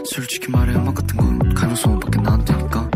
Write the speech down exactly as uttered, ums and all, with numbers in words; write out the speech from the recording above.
솔직히 말해 음악 같은 건 가능성은 밖에 안 되니까